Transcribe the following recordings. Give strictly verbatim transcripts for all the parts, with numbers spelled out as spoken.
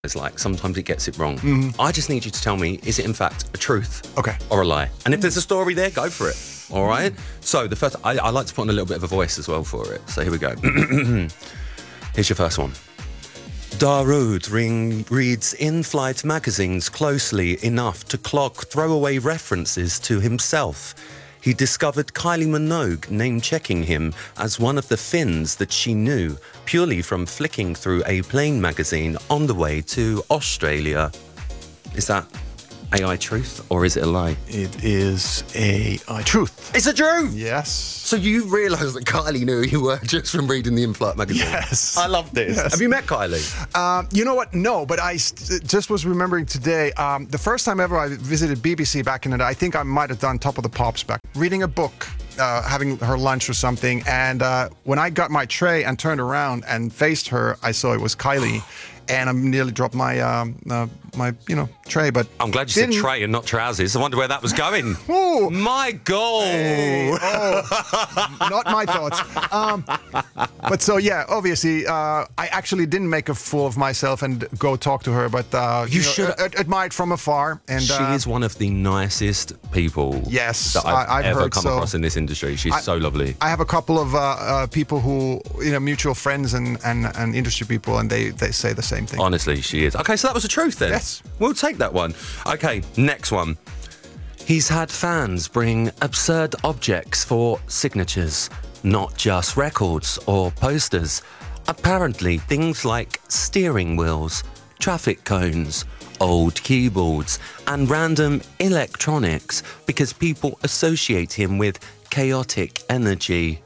is like. Sometimes it gets it wrong. Mm-hmm. I just need you to tell me, is it in fact a truth okay. or a lie? And if there's a story there, go for it. All right? So the first, I, I like to put on a little bit of a voice as well for it. So here we go. Here's your first one. Darude ring, reads in-flight magazines closely enough to clock throwaway references to himself. He discovered Kylie Minogue name-checking him as one of the Finns that she knew purely from flicking through a plane magazine on the way to Australia. Is that A I truth or is it a lie? It is a uh, truth. It's a truth! Yes. So you realise that Kylie knew who you were just from reading the in-flight magazine? Yes. I love this. Yes. Have you met Kylie? Um, you know what? No, but I st- just was remembering today, um, the first time ever I visited B B C back in the day, I think I might have done Top of the Pops back, reading a book, uh, having her lunch or something, and uh, when I got my tray and turned around and faced her, I saw it was Kylie. And I nearly dropped my, um, uh, my, you know, tray. But I'm glad you didn't. said tray and not trousers. I wonder where that was going. Ooh. My God! Hey, oh, not my thoughts. Um, but so yeah, obviously, uh, I actually didn't make a fool of myself and go talk to her. But uh, You know, should- ad- admired from afar. And She uh, is one of the nicest people Yes, that I've, I- I've ever heard come so. across in this industry. She's I- so lovely. I have a couple of uh, uh, people who, you know, mutual friends and, and, and industry people, and they, they say the same thing. Honestly, she is. Okay, so that was the truth then. Yes. We'll take that one. Okay, next one. He's had fans bring absurd objects for signatures, not just records or posters. Apparently, things like steering wheels, traffic cones, old keyboards, and random electronics because people associate him with chaotic energy.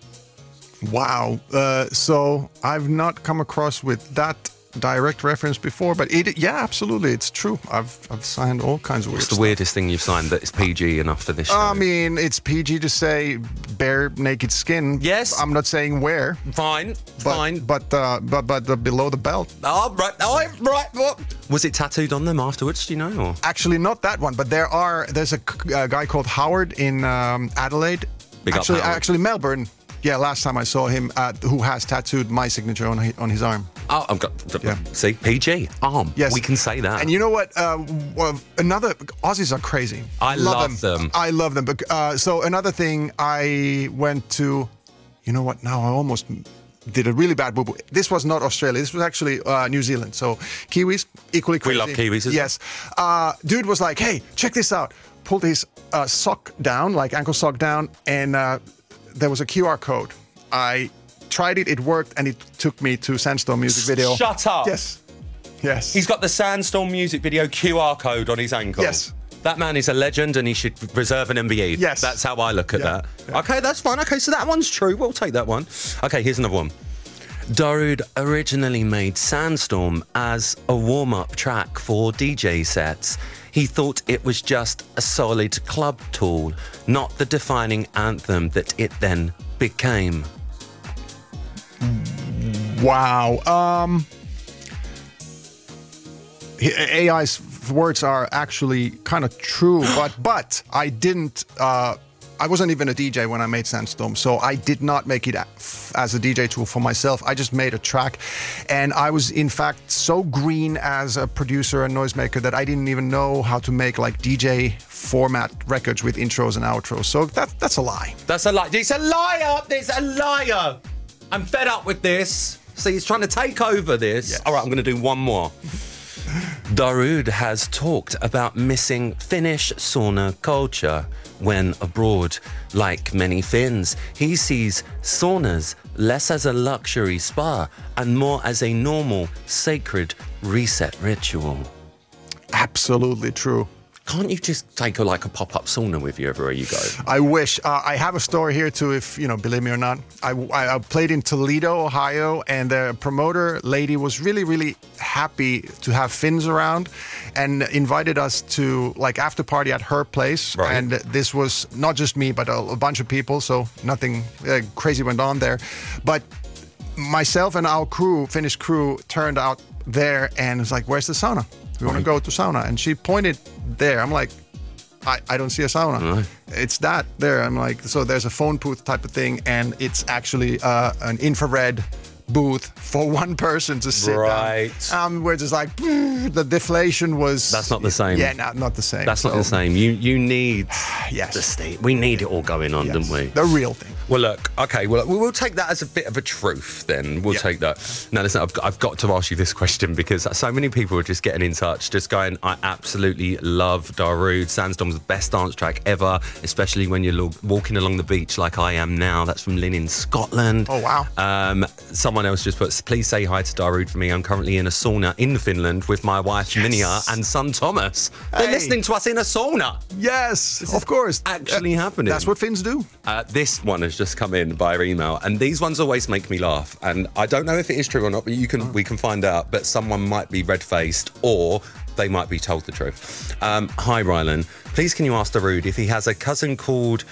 Wow. Uh, so I've not come across with that direct reference before, but it, yeah, absolutely, it's true. I've I've signed all kinds of weird What's the stuff. weirdest thing you've signed that is P G enough for this show? I mean, it's P G to say bare naked skin. Yes. I'm not saying where. Fine, But, fine. But uh, but but the below the belt. Oh, right, oh, right. What? Was it tattooed on them afterwards? Do you know? Or? Actually, not that one. But there are. There's a, c- a guy called Howard in um, Adelaide. Big up, actually, Howard. actually Melbourne. Yeah, last time I saw him, uh, who has tattooed my signature on his, on his arm. Oh, I've got. Yeah. See, P G arm. Yes, we can say that. And you know what? Uh, well, another Aussies are crazy. I love them. I love them. But uh, so another thing, I went to. You know what? Now I almost did a really bad boo boo. This was not Australia. This was actually uh, New Zealand. So Kiwis equally crazy. love Kiwis as well. Yes. Uh, dude was like, "Hey, check this out." Pulled his uh, sock down, like ankle sock down, and uh, there was a Q R code. I tried it, it worked, and it took me to Sandstorm music video. Shut up. Yes. Yes. He's got the Sandstorm music video Q R code on his ankle. Yes. That man is a legend and he should reserve an M B E. Yes. That's how I look at Yeah, that. yeah. Okay, that's fine. Okay, so that one's true. We'll take that one. Okay, here's another one. Darude originally made Sandstorm as a warm-up track for D J sets. He thought it was just a solid club tool, not the defining anthem that it then became. Wow. Um, A I's words are actually kind of true, but but I didn't. Uh, I wasn't even a D J when I made Sandstorm, so I did not make it as a D J tool for myself. I just made a track, and I was in fact so green as a producer and noisemaker that I didn't even know how to make like D J format records with intros and outros. So that that's a lie. That's a lie. It's a liar. It's a liar. I'm fed up with this. See, he's trying to take over this. Yes. All right, I'm going to do one more. Darude has talked about missing Finnish sauna culture when abroad. Like many Finns, he sees saunas less as a luxury spa and more as a normal, sacred reset ritual. Absolutely true. Can't you just take a, like a pop-up sauna with you everywhere you go? I wish. Uh, I have a story here too, if you know, believe me or not. I, I, I played in Toledo, Ohio, and the promoter lady was really, really happy to have Finns around, and invited us to like after party at her place. Right. And this was not just me, but a, a bunch of people. So nothing uh, crazy went on there. But myself and our crew, Finnish crew, turned out there and was like, "Where's the sauna? We want to go to sauna." And she pointed there. I'm like, I, I don't see a sauna. Right. It's that there. I'm like, so there's a phone booth type of thing, and it's actually uh, an infrared booth for one person to sit Right. down. Um, we're just like, the deflation was... That's not the same. Yeah, not, not the same. That's not So, the same. You you need Yes. the state. We need it all going on, Yes. don't we? The real thing. Well, look, okay, well, we'll take that as a bit of a truth then. We'll Yeah. take that. Now, listen, I've got, I've got to ask you this question because so many people are just getting in touch, just going, I absolutely love Darude. Sandstorm's the best dance track ever, especially when you're lo- walking along the beach like I am now. That's from Lynn in Scotland. Oh, wow. Um, someone else just put, please say hi to Darude for me. I'm currently in a sauna in Finland with my wife, Yes. Minia, and son, Thomas. They're Hey. listening to us in a sauna. Yes, of course. Actually Uh, happening. That's what Finns do. Uh, this one has just come in via email, and these ones always make me laugh. And I don't know if it is true or not, but you can we can find out. But someone might be red-faced, or they might be told the truth. Um, Hi, Rylan. Please, can you ask Darude if he has a cousin called